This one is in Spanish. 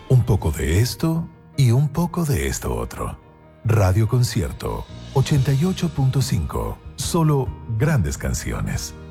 Un poco de esto y un poco de esto otro. Radio Concierto 88.5. Solo grandes canciones.